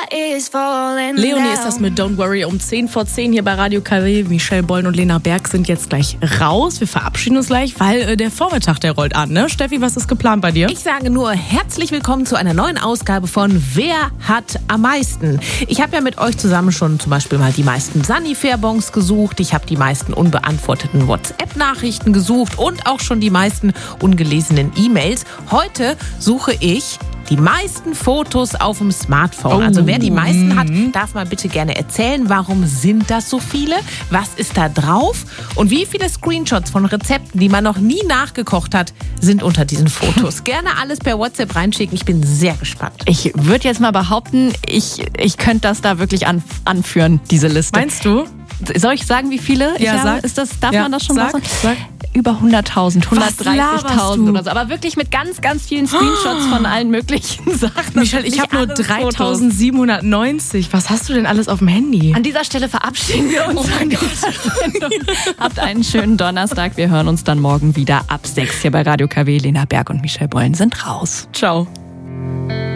Leonie ist das mit Don't Worry um 10:10 hier bei Radio KW. Michelle Bollen und Lena Berg sind jetzt gleich raus. Wir verabschieden uns gleich, weil der Vormittag, der rollt an, ne? Steffi, was ist geplant bei dir? Ich sage nur herzlich willkommen zu einer neuen Ausgabe von Wer hat am meisten? Ich habe ja mit euch zusammen schon zum Beispiel mal die meisten Sanifair-Bons gesucht. Ich habe die meisten unbeantworteten WhatsApp-Nachrichten gesucht und auch schon die meisten ungelesenen E-Mails. Heute suche ich die meisten Fotos auf dem Smartphone. Also wer die meisten hat, darf mal bitte gerne erzählen, warum sind das so viele? Was ist da drauf? Und wie viele Screenshots von Rezepten, die man noch nie nachgekocht hat, sind unter diesen Fotos? Gerne alles per WhatsApp reinschicken. Ich bin sehr gespannt. Ich würde jetzt mal behaupten, ich könnte das da wirklich anführen, diese Liste. Meinst du? Soll ich sagen, wie viele? Ja, sag. Darf man das schon sagen? Sag. Über 100.000, 130.000 oder so. Aber wirklich mit ganz, ganz vielen Screenshots von allen möglichen Sachen. Michelle, ich habe nur 3.790. Was hast du denn alles auf dem Handy? An dieser Stelle verabschieden wir uns von dieser Sendung. Habt einen schönen Donnerstag. Wir hören uns dann morgen wieder ab 6 hier bei Radio KW. Lena Berg und Michelle Bollen sind raus. Ciao.